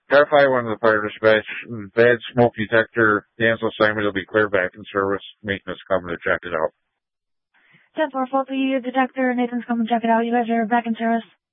Car 5 on the fire dispatch. Bad smoke detector. Cancel assignment. It'll be clear back in service. Maintenance coming to check it out. 10-4, faulty detector. Nathan's coming to check it out. You guys are back in service.